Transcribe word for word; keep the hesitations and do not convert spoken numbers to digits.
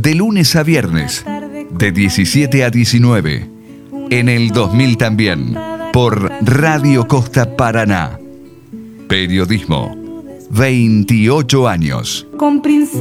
De lunes a viernes, de diecisiete a diecinueve. En el dos mil también, por Radio Costa Paraná. Periodismo, veintiocho años. Con